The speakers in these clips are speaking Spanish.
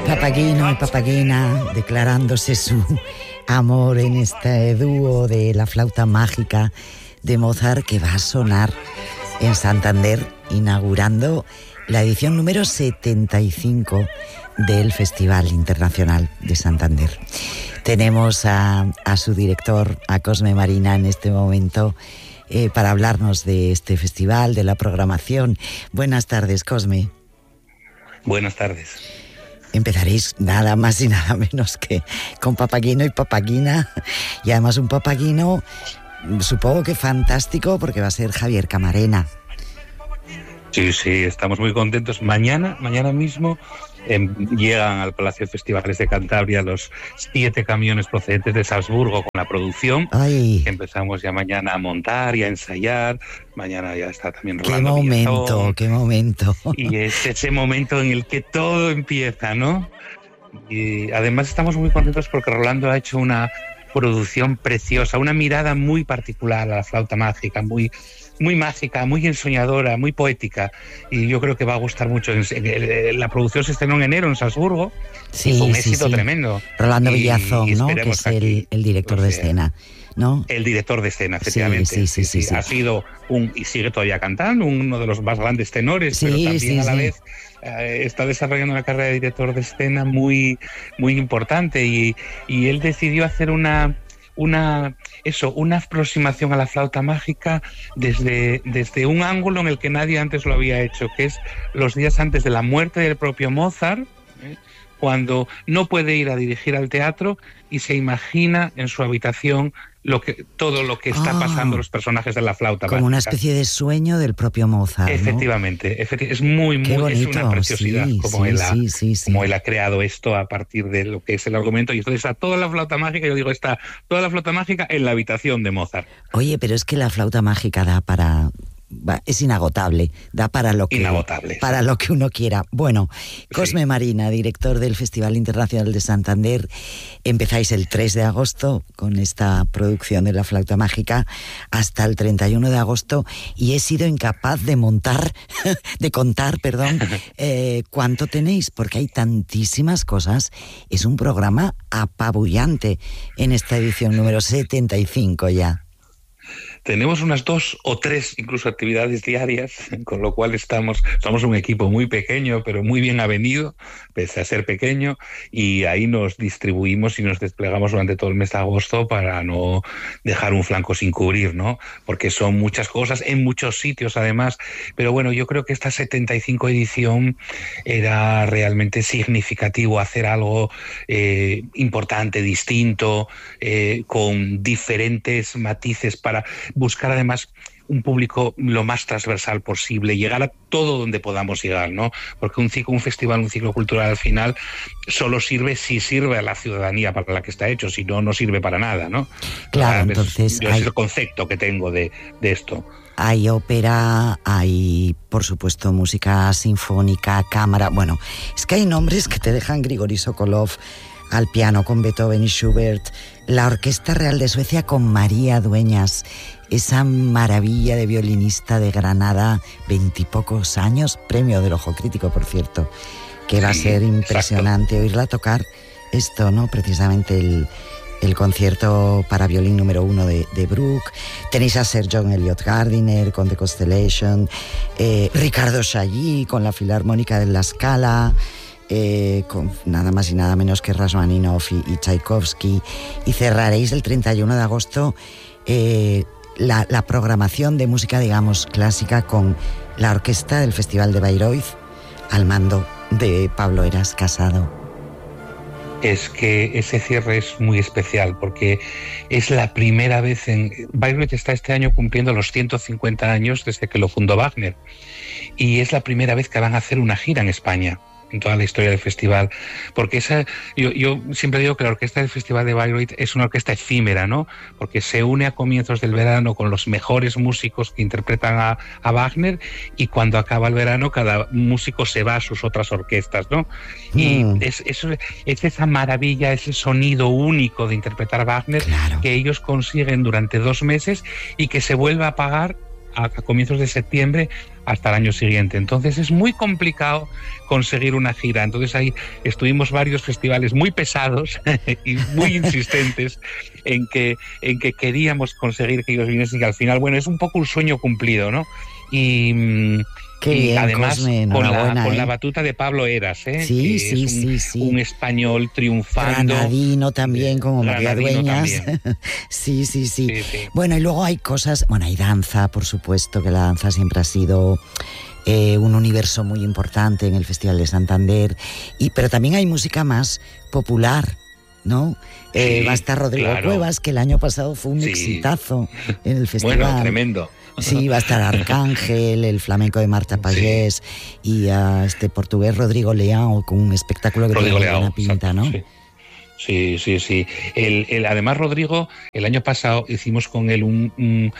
Papageno y Papagena declarándose su amor en este dúo de la flauta mágica de Mozart, que va a sonar en Santander, inaugurando la edición número 75 del Festival Internacional de Santander. Tenemos a su director, a Cosme Marina, en este momento para hablarnos de este festival, de la programación. Buenas tardes, Cosme. Buenas tardes. Empezaréis nada más y nada menos que con Papageno y Papagena, y además un Papageno, supongo que fantástico, porque va a ser Javier Camarena. Sí, estamos muy contentos. Mañana mismo llegan al Palacio de Festivales de Cantabria los 7 camiones procedentes de Salzburgo con la producción. Ay. Empezamos ya mañana a montar y a ensayar. Mañana ya está también Rolando. Qué momento. Y es ese momento en el que todo empieza, ¿no? Y además estamos muy contentos porque Rolando ha hecho una producción preciosa, una mirada muy particular a la flauta mágica, muy mágica, muy ensoñadora, muy poética, y yo creo que va a gustar mucho. La producción se estrenó en enero en Salzburgo, y fue un éxito tremendo. Rolando Villazón, ¿no? Que es el director de escena, ¿no? El director de escena, efectivamente. Sí. Ha sido y sigue todavía cantando, uno de los más grandes tenores, pero también a la vez está desarrollando una carrera de director de escena muy importante, y él decidió hacer una aproximación a la flauta mágica desde un ángulo en el que nadie antes lo había hecho, que es los días antes de la muerte del propio Mozart, cuando no puede ir a dirigir al teatro y se imagina en su habitación todo lo que está pasando los personajes de la flauta mágica. Como una especie de sueño del propio Mozart, ¿no? Efectivamente, es muy bonito, es una preciosidad como él ha creado esto a partir de lo que es el argumento. Y entonces está toda la flauta mágica, está toda la flauta mágica en la habitación de Mozart. Oye, pero es que la flauta mágica es inagotable, da para lo que uno quiera. Bueno, Cosme Marina, director del Festival Internacional de Santander, empezáis el 3 de agosto con esta producción de la flauta mágica hasta el 31 de agosto, y he sido incapaz de contar, cuánto tenéis, porque hay tantísimas cosas. Es un programa apabullante en esta edición número 75 ya. Tenemos unas 2 o 3 incluso actividades diarias, con lo cual somos un equipo muy pequeño, pero muy bien avenido, pese a ser pequeño, y ahí nos distribuimos y nos desplegamos durante todo el mes de agosto para no dejar un flanco sin cubrir, ¿no? Porque son muchas cosas, en muchos sitios además, pero bueno, yo creo que esta 75 edición era realmente significativo, hacer algo importante, distinto, con diferentes matices, para buscar además un público lo más transversal posible, llegar a todo donde podamos llegar, ¿no? Porque un festival, un ciclo cultural al final solo sirve si sirve a la ciudadanía para la que está hecho, si no, no sirve para nada, ¿no? Claro, entonces es el concepto que tengo de esto. Hay ópera, hay, por supuesto, música sinfónica, cámara. Bueno, es que hay nombres que te dejan Grigori Sokolov al piano con Beethoven y Schubert, la Orquesta Real de Suecia con María Dueñas, esa maravilla de violinista de Granada, 20 y pocos años, premio del Ojo Crítico, por cierto, que va a ser impresionante oírla tocar esto, ¿no? Precisamente el concierto para violín número 1 de Bruch. Tenéis a Sir John Eliot Gardiner con The Constellation, Ricardo Chailly con la Filarmónica de La Scala, con nada más y nada menos que Rachmaninoff y Tchaikovsky, y cerraréis el 31 de agosto la programación de música, digamos, clásica con la orquesta del Festival de Bayreuth al mando de Pablo Heras Casado. Es que ese cierre es muy especial porque es la primera vez Bayreuth está este año cumpliendo los 150 años desde que lo fundó Wagner, y es la primera vez que van a hacer una gira en España en toda la historia del festival, porque yo siempre digo que la orquesta del Festival de Bayreuth es una orquesta efímera, ¿no? Porque se une a comienzos del verano con los mejores músicos que interpretan a Wagner, y cuando acaba el verano cada músico se va a sus otras orquestas, ¿no? Y es esa maravilla, ese sonido único de interpretar a Wagner, claro, que ellos consiguen durante 2 meses y que se vuelve a apagar a comienzos de septiembre hasta el año siguiente. Entonces es muy complicado conseguir una gira. Entonces ahí estuvimos varios festivales muy pesados y muy insistentes en que queríamos conseguir que ellos viniesen, y al final, bueno, es un poco un sueño cumplido, ¿no? Y bien, además Cosme, con la batuta de Pablo Heras, sí, sí. Un español triunfando. Granadino también, como María Dueñas. Sí. Bueno, y luego hay cosas, bueno, hay danza, por supuesto, que la danza siempre ha sido un universo muy importante en el Festival de Santander, pero también hay música más popular, ¿no? Va a estar Rodrigo Cuevas, que el año pasado fue un exitazo en el festival. Bueno, tremendo. Sí, va a estar Arcángel, el flamenco de Marta Pallés y este portugués Rodrigo Leão, con un espectáculo que tiene buena pinta, ¿no? Sí. Además, Rodrigo, el año pasado hicimos con él un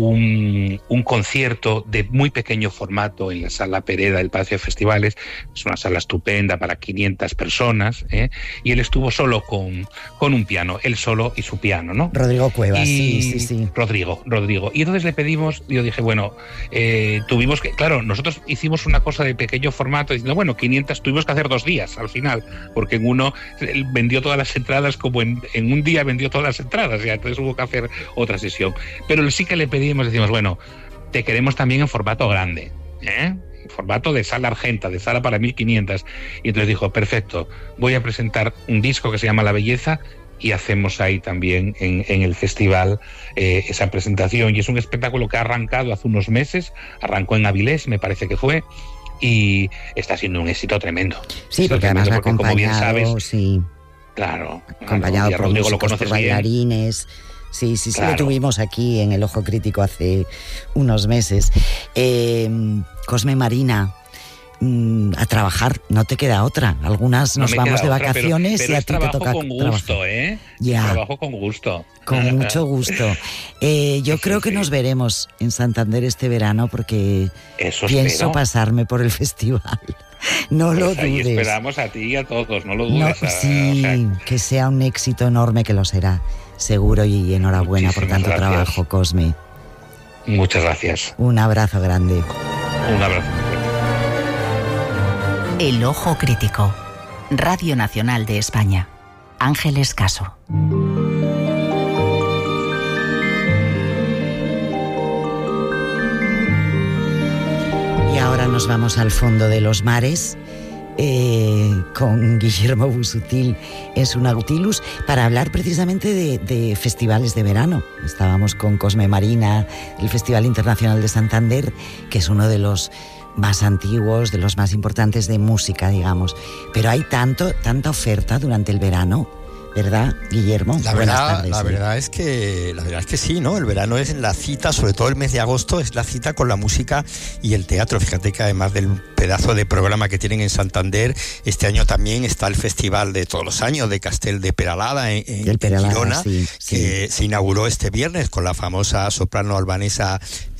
concierto de muy pequeño formato en la Sala Pereda del Palacio de Festivales. Es una sala estupenda para 500 personas, y él estuvo solo con un piano, él solo y su piano, ¿no? Rodrigo Cuevas, sí. Rodrigo. Y entonces le pedimos, yo dije, bueno, tuvimos que, claro, nosotros hicimos una cosa de pequeño formato, diciendo, bueno, 500, tuvimos que hacer 2 días al final, porque en uno él vendió todas las entradas, como en un día vendió todas las entradas, ya, entonces hubo que hacer otra sesión. Pero sí que le pedimos, decimos, bueno, te queremos también en formato grande, en formato de sala argenta, de sala para 1500. Y entonces dijo, perfecto, voy a presentar un disco que se llama La Belleza, y hacemos ahí también en el festival esa presentación. Y es un espectáculo que ha arrancado hace unos meses, arrancó en Avilés, me parece que fue, y está siendo un éxito tremendo. Sí, porque además va acompañado, como bien sabes, sí. Claro, acompañado por músicos, por bailarines. Sí, claro. Lo tuvimos aquí en el Ojo Crítico hace unos meses. Cosme, Marina, a trabajar, no te queda otra. Algunas nos vamos de vacaciones pero y a ti te toca con gusto, trabajar. Ya. Trabajo con gusto. Con mucho gusto. Yo creo que nos veremos en Santander este verano, porque pienso pasarme por el festival. No lo dudes. Esperamos a ti y a todos, no lo dudes. Que sea un éxito enorme, que lo será, seguro, y enhorabuena por tanto trabajo, Cosme. Muchas gracias. Un abrazo grande. Un abrazo. El Ojo Crítico. Radio Nacional de España. Ángeles Caso. Y ahora nos vamos al fondo de los mares con Guillermo Busuttil en su Nautilus para hablar precisamente de festivales de verano. Estábamos con Cosme Marina, el Festival Internacional de Santander, que es uno de los más antiguos, de los más importantes de música, digamos. Pero hay tanta oferta durante el verano, ¿verdad, Guillermo? La verdad es que sí, ¿no? El verano es la cita, sobre todo el mes de agosto, es la cita con la música y el teatro. Fíjate que además del pedazo de programa que tienen en Santander, este año también está el festival de todos los años de Castel de Peralada en Girona, que se inauguró este viernes con la famosa soprano albanesa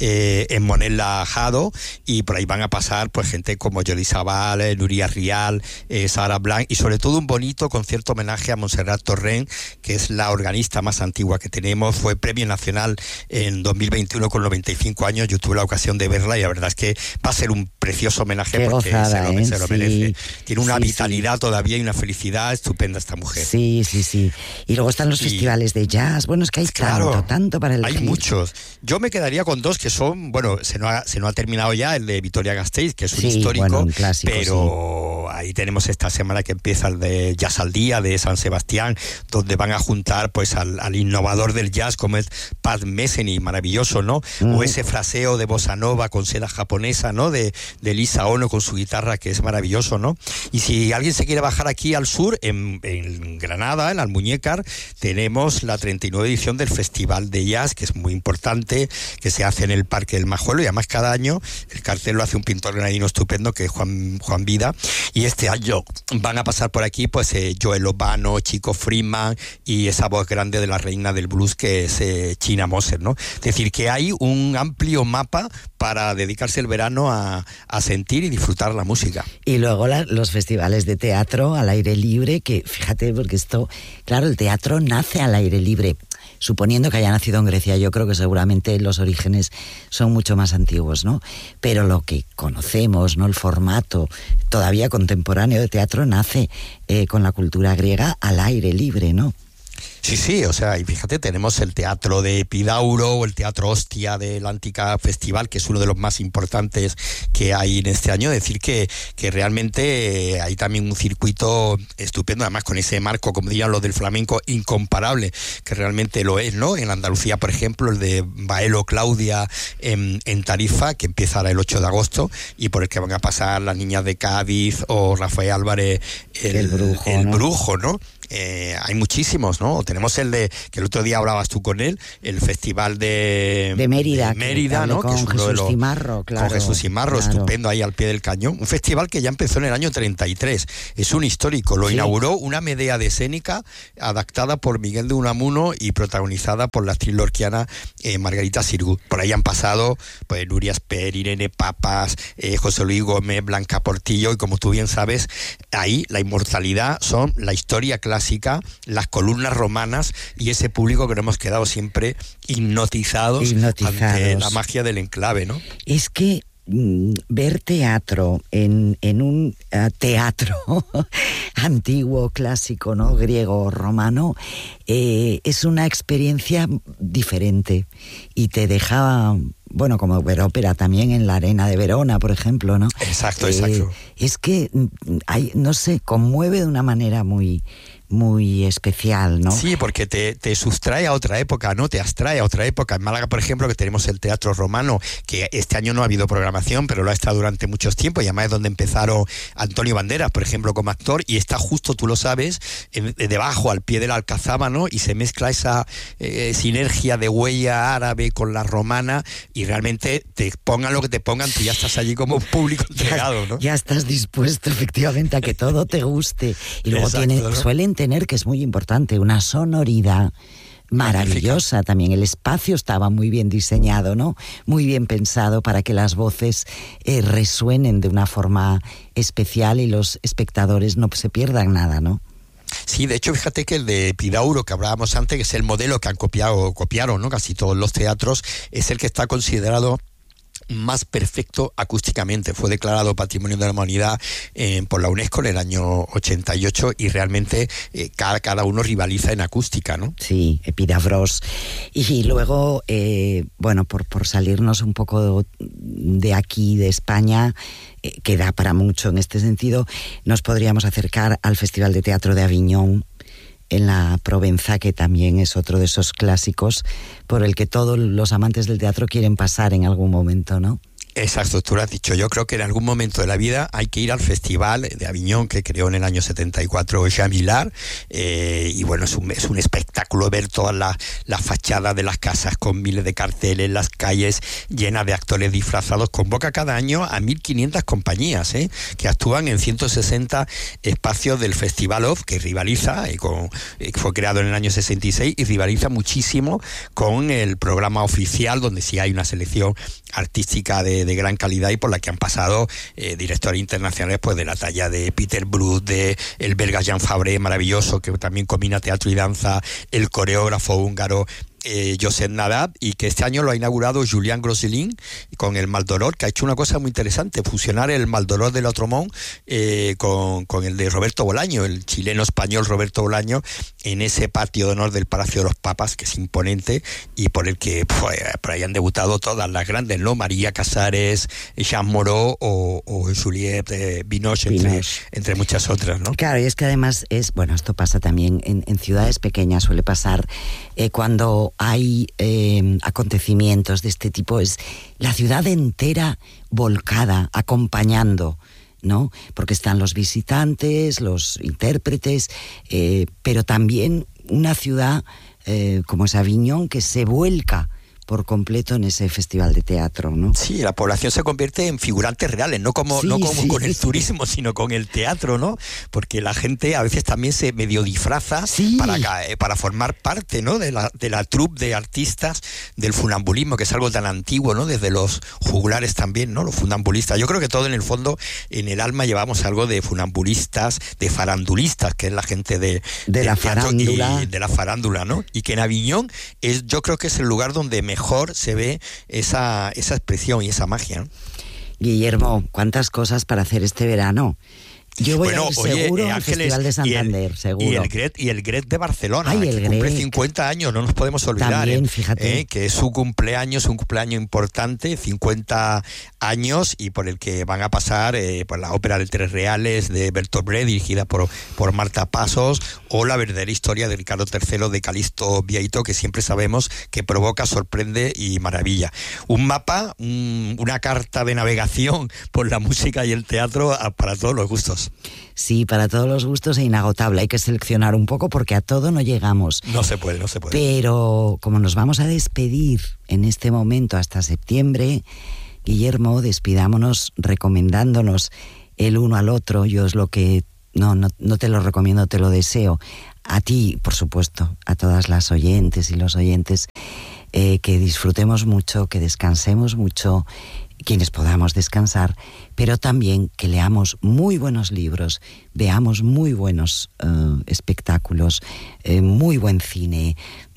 Monella Jado, y por ahí van a pasar pues gente como Jordi Sabal, Nuria Rial, Sara Blanc, y sobre todo un bonito concierto homenaje a Montserrat Torrent, que es la organista más antigua que tenemos. Fue premio nacional en 2021 con 95 años. Yo tuve la ocasión de verla y la verdad es que va a ser un precioso homenaje. Qué porque gozada, se lo merece. Tiene una vitalidad todavía y una felicidad estupenda esta mujer. Sí. Y luego están los festivales de jazz. Bueno, es que hay tanto para elegir. Hay muchos. Yo me quedaría con 2 que son, bueno, se no ha terminado ya el de Vitoria-Gasteiz, que es un histórico, un clásico, pero ahí tenemos esta semana que empieza el de Jazz al Día de San Sebastián, donde van a juntar pues al innovador del jazz como es Pat Metheny, maravilloso, ¿no? O ese fraseo de bossa nova con seda japonesa, ¿no? De Lisa Ono con su guitarra, que es maravilloso, ¿no? Y si alguien se quiere bajar aquí al sur, en Granada, en Almuñécar, tenemos la 39 edición del Festival de Jazz, que es muy importante, que se hace en el Parque del Majuelo, y además cada año el cartel lo hace un pintor granadino estupendo, que es Juan Vida, y este año van a pasar por aquí pues Joel Obano, Chico Freeman y esa voz grande de la reina del blues que es China Moser, ¿no? Es decir, que hay un amplio mapa para dedicarse el verano a sentir y disfrutar la música. Y luego los festivales de teatro al aire libre, que fíjate, porque esto, claro, el teatro nace al aire libre. suponiendo que haya nacido en Grecia. Yo creo que seguramente los orígenes son mucho más antiguos, ¿no? Pero lo que conocemos, ¿no? El formato todavía contemporáneo de teatro nace con la cultura griega al aire libre, ¿no? Sí, o sea, y fíjate, tenemos el teatro de Epidauro o el teatro Ostia del Antica Festival, que es uno de los más importantes que hay en este año. Decir que realmente hay también un circuito estupendo, además con ese marco, como dirían los del flamenco, incomparable, que realmente lo es, ¿no? En Andalucía, por ejemplo, el de Baelo Claudia en Tarifa, que empieza ahora el 8 de agosto, y por el que van a pasar las niñas de Cádiz o Rafael Álvarez, el brujo, ¿no? Hay muchísimos, ¿no? Tenemos el de, que el otro día hablabas tú con él, el festival de Mérida, ¿no? Con que es uno de los, Cimarro, claro. Con Jesús Cimarro, claro. Estupendo, ahí al pie del cañón. Un festival que ya empezó en el año 33. Es un histórico. Lo inauguró una Medea de escénica adaptada por Miguel de Unamuno y protagonizada por la actriz lorquiana Margarita Sirgut. Por ahí han pasado pues Nuria Esper, Irene Papas, José Luis Gómez, Blanca Portillo, y como tú bien sabes, ahí la inmortalidad son la historia clásica, las columnas romanas y ese público que nos hemos quedado siempre hipnotizados ante la magia del enclave, ¿no? Es que ver teatro en un teatro antiguo, clásico, ¿no? Griego, romano, es una experiencia diferente y te deja, bueno, como ver ópera también en la Arena de Verona, por ejemplo, ¿no? Exacto. Es que hay, no sé, conmueve de una manera muy especial, ¿no? Sí, porque te sustrae a otra época, ¿no? Te abstrae a otra época. En Málaga, por ejemplo, que tenemos el Teatro Romano, que este año no ha habido programación, pero lo ha estado durante muchos tiempos, y además es donde empezaron Antonio Banderas, por ejemplo, como actor, y está justo, tú lo sabes, debajo, al pie de la Alcazaba, ¿no? Y se mezcla esa sinergia de huella árabe con la romana, y realmente te pongan lo que te pongan, tú ya estás allí como público entregado, ¿no? Ya estás dispuesto, efectivamente, a que todo te guste. Y luego suelen tener, que es muy importante, una sonoridad maravillosa. Magnífica. También el espacio estaba muy bien diseñado, ¿no? Muy bien pensado para que las voces resuenen de una forma especial y los espectadores no se pierdan nada, ¿no? Sí, de hecho, fíjate que el de Epidauro, que hablábamos antes, que es el modelo que copiaron, ¿no? Casi todos los teatros, es el que está considerado más perfecto acústicamente. Fue declarado Patrimonio de la Humanidad por la UNESCO en el año 88, y realmente cada uno rivaliza en acústica, ¿no? Sí, Epidavros. Y luego, bueno, por salirnos un poco de aquí, de España, que da para mucho en este sentido, nos podríamos acercar al Festival de Teatro de Aviñón, en la Provenza, que también es otro de esos clásicos por el que todos los amantes del teatro quieren pasar en algún momento, ¿no? Exacto, tú lo has dicho. Yo creo que en algún momento de la vida hay que ir al Festival de Aviñón, que creó en el año 74 Jean Vilar, y bueno, es un espectáculo ver todas las fachadas de las casas con miles de carteles, las calles llenas de actores disfrazados. Convoca cada año a 1.500 compañías, que actúan en 160 espacios del Festival Off, que rivaliza, fue creado en el año 66 y rivaliza muchísimo con el programa oficial, donde sí hay una selección artística de gran calidad y por la que han pasado directores internacionales pues de la talla de Peter Brook, de el belga Jean Fabre, maravilloso, que también combina teatro y danza, el coreógrafo húngaro Josep Nadab, y que este año lo ha inaugurado Julián Grosselin con el Maldoror, que ha hecho una cosa muy interesante, fusionar el Maldoror de Lautremont con el de Roberto Bolaño, el chileno-español Roberto Bolaño, en ese patio de honor del Palacio de los Papas, que es imponente, y por el que por ahí han debutado todas las grandes, ¿no? María Casares, Jean Moreau o Juliette Binoche, entre muchas otras, ¿no? Claro, y es que además bueno, esto pasa también en ciudades pequeñas, suele pasar cuando hay acontecimientos de este tipo, es la ciudad entera volcada, acompañando, ¿no? Porque están los visitantes, los intérpretes, pero también una ciudad como es Aviñón, que se vuelca por completo en ese festival de teatro, ¿no? Sí, la población se convierte en figurantes reales, no como con el turismo, sino con el teatro, ¿no? Porque la gente a veces también se medio disfraza para formar parte, ¿no? de la troupe de artistas del funambulismo, que es algo tan antiguo, ¿no? Desde los juglares también, ¿no? Los funambulistas. Yo creo que todo en el fondo, en el alma llevamos algo de funambulistas, de farandulistas, que es la gente de la farándula. De la farándula, ¿no? Y que en Aviñón yo creo que es el lugar donde mejor se ve esa expresión y esa magia, ¿no? Guillermo, ¿cuántas cosas para hacer este verano? Yo voy a ir seguro al Ángeles, Festival de Santander, seguro. Y el Gret de Barcelona, el que Gret cumple 50 años, no nos podemos olvidar. También, fíjate. Que es su cumpleaños, un cumpleaños importante, 50 años, y por el que van a pasar por la ópera de Tres Reales de Bertolt Brecht, dirigida por Marta Pasos, o la verdadera historia de Ricardo III de Calixto Vieito, que siempre sabemos que provoca, sorprende y maravilla. Un mapa, una carta de navegación por la música y el teatro para todos los gustos. Sí, para todos los gustos e inagotable. Hay que seleccionar un poco porque a todo no llegamos. No se puede. Pero como nos vamos a despedir en este momento hasta septiembre, Guillermo, despidámonos recomendándonos el uno al otro. Yo es lo que no te lo recomiendo, te lo deseo. A ti, por supuesto, a todas las oyentes y los oyentes, que disfrutemos mucho, que descansemos mucho, quienes podamos descansar, pero también que leamos muy buenos libros, veamos muy buenos espectáculos, muy buen cine,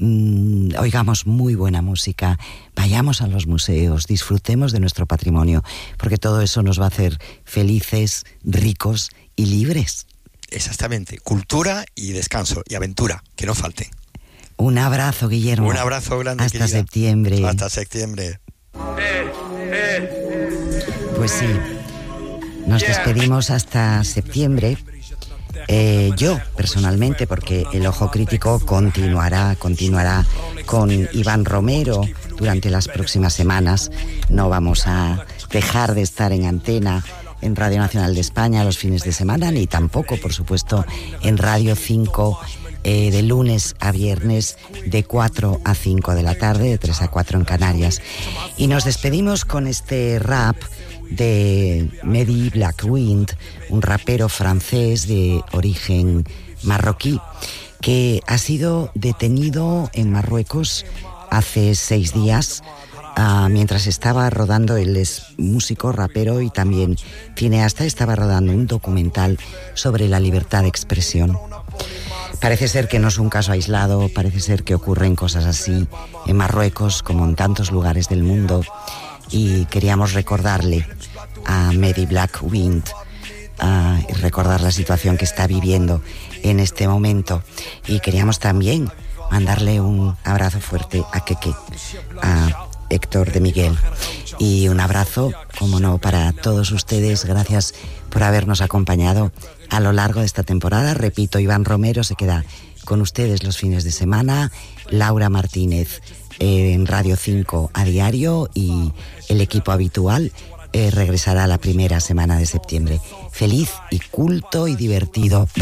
oigamos muy buena música, vayamos a los museos, disfrutemos de nuestro patrimonio, porque todo eso nos va a hacer felices, ricos y libres. Exactamente, cultura y descanso y aventura, que no falte. Un abrazo, Guillermo. Un abrazo grande, hasta querida. Septiembre. Hasta septiembre. Pues sí, nos despedimos hasta septiembre. Yo, personalmente, porque el Ojo Crítico continuará con Iván Romero durante las próximas semanas. No vamos a dejar de estar en antena en Radio Nacional de España los fines de semana, ni tampoco, por supuesto, en Radio 5 de lunes a viernes de 4 a 5 de la tarde, de 3 a 4 en Canarias. Y nos despedimos con este rap de Mehdi Blackwind, un rapero francés de origen marroquí, que ha sido detenido en Marruecos hace 6 días, mientras estaba rodando. Él es músico, rapero y también cineasta. Estaba rodando un documental sobre la libertad de expresión. Parece ser que no es un caso aislado, parece ser que ocurren cosas así en Marruecos como en tantos lugares del mundo, y queríamos recordarle a Mehdi Blackwind, recordar la situación que está viviendo en este momento, y queríamos también mandarle un abrazo fuerte a Keke, a Héctor de Miguel, y un abrazo, como no, para todos ustedes. Gracias por habernos acompañado a lo largo de esta temporada. Repito, Iván Romero se queda con ustedes los fines de semana, Laura Martínez en Radio 5 a diario, y el equipo habitual regresará la primera semana de septiembre. Feliz y culto y divertido